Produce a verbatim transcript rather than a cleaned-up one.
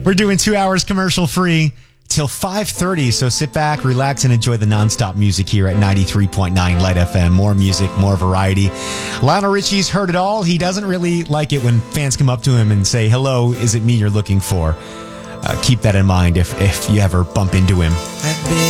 We're doing two hours commercial free till five thirty, so sit back, relax, and enjoy the nonstop music here at ninety-three point nine Light F M. More music, more variety. Lionel Richie's heard it all. He doesn't really like it when fans come up to him and say, hello, is it me you're looking for? Uh, keep that in mind if, if you ever bump into him.